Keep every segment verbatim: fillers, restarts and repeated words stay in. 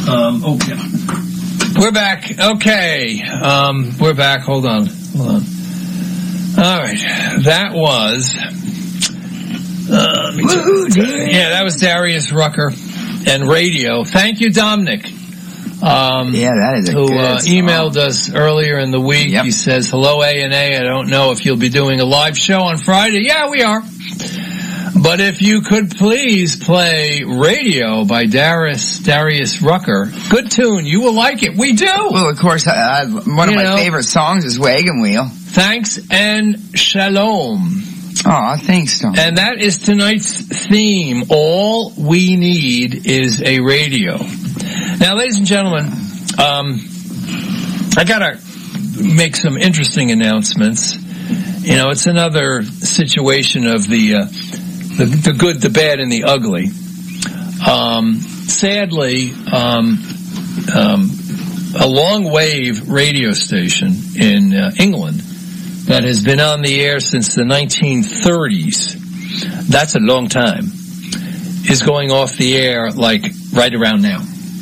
Um, oh, yeah. We're back. Okay. Um, we're back. Hold on. Hold on. All right. That was... Uh, let me Woo-hoo, yeah, that was Darius Rucker and Radio. Thank you, Dominic. Um, yeah, that is a who good uh, song. emailed us earlier in the week. Yep. He says, hello, A and A. I don't know if you'll be doing a live show on Friday. Yeah, we are. But if you could please play Radio by Darius, Darius Rucker. Good tune. You will like it. We do. Well, of course, uh, one of You my know. favorite songs is Wagon Wheel. Thanks and shalom. Oh, thanks, Tom. And that is tonight's theme. All we need is a radio. Now, ladies and gentlemen, um, I gotta make some interesting announcements. You know, it's another situation of the, uh, the, the good, the bad, and the ugly. Um, sadly, um, um, a long wave radio station in uh, England that has been on the air since the nineteen thirties, that's a long time, is going off the air like right around now.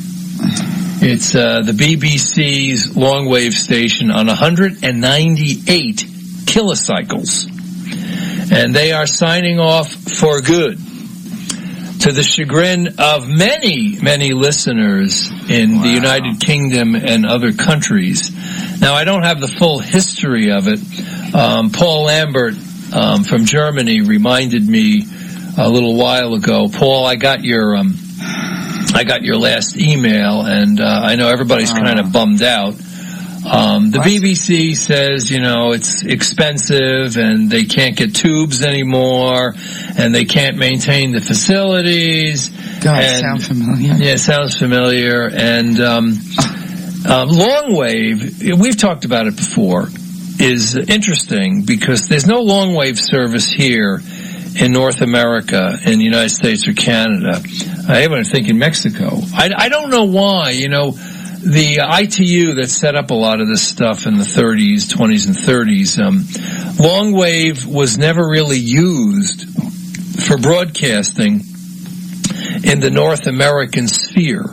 It's uh, the B B C's long wave station on one hundred ninety-eight kilocycles. And they are signing off for good, to the chagrin of many, many listeners in wow. the United Kingdom and other countries. Now, I don't have the full history of it. Um, Paul Lambert um, from Germany reminded me a little while ago. Paul, I got your um, I got your last email, and uh, I know everybody's uh, kind of bummed out. Um, the what? B B C says, you know, it's expensive, and they can't get tubes anymore, and they can't maintain the facilities. God, and, sounds familiar. Yeah, it sounds familiar. And um, um, long wave, we've talked about it before, is interesting because there's no long wave service here in North America, in the United States or Canada. I even think in Mexico. I, I don't know why, you know, the I T U that set up a lot of this stuff in the thirties, twenties, and thirties, um, long wave was never really used for broadcasting in the North American sphere.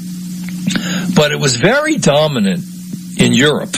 But it was very dominant in Europe.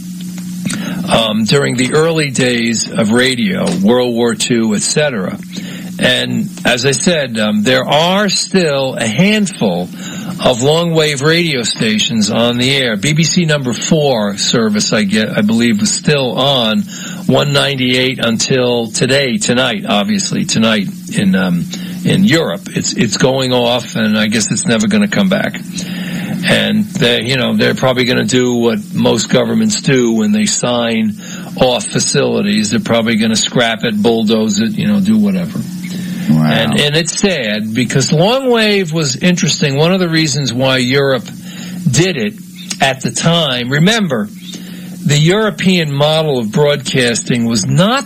Um, during the early days of radio, World War Two, et cetera. And as I said, um, there are still a handful of long-wave radio stations on the air. B B C number four service, I get, I believe, was still on one ninety-eight until today, tonight, obviously, tonight in um, in Europe. It's it's going off, and I guess it's never going to come back. And they, you know, they're probably going to do what most governments do when they sign off facilities. They're probably going to scrap it, bulldoze it, you know, do whatever. Wow. And, and it's sad because long wave was interesting. One of the reasons why Europe did it at the time, remember, the European model of broadcasting was not